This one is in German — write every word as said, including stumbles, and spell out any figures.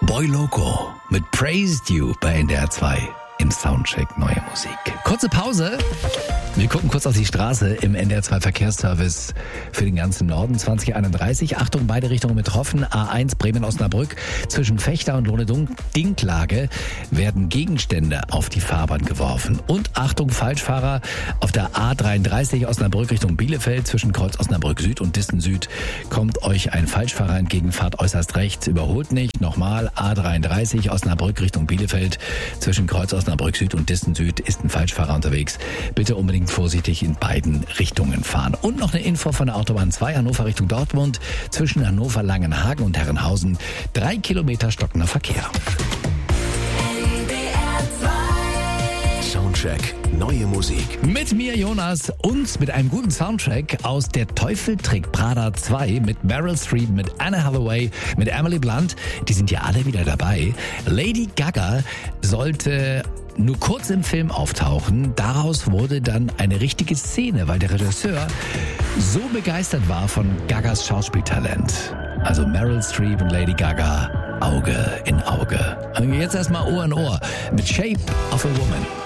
Boy Loco mit Praised You bei N D R zwei im Soundcheck Neue Musik. Kurze Pause. Wir gucken kurz auf die Straße im N D R zwei Verkehrsservice für den ganzen Norden zwanzig einunddreißig. Achtung, beide Richtungen betroffen. A eins Bremen-Osnabrück. Zwischen Fechter und Lohne-Dinklage werden Gegenstände auf die Fahrbahn geworfen. Und Achtung, Falschfahrer auf der A dreiunddreißig Osnabrück Richtung Bielefeld. Zwischen Kreuz Osnabrück Süd und Dissen Süd kommt euch ein Falschfahrer entgegen. Fahrt äußerst rechts, überholt nicht. Nochmal A dreiunddreißig Osnabrück Richtung Bielefeld. Zwischen Kreuz Osnabrück Süd und Dissen Süd ist ein Falschfahrer unterwegs. Bitte unbedingt vorsichtig in beiden Richtungen fahren. Und noch eine Info von der Autobahn zwei, Hannover Richtung Dortmund. Zwischen Hannover, Langenhagen und Herrenhausen. Drei Kilometer stockender Verkehr. Soundcheck Neue Musik. Mit mir Jonas und mit einem guten Soundtrack aus Der Teufel trägt Prada zwei mit Meryl Streep, mit Anne Hathaway, mit Emily Blunt. Die sind ja alle wieder dabei. Lady Gaga sollte nur kurz im Film auftauchen. Daraus wurde dann eine richtige Szene, weil der Regisseur so begeistert war von Gagas Schauspieltalent. Also Meryl Streep und Lady Gaga, Auge in Auge. Und jetzt erstmal Ohr in Ohr mit Shape of a Woman.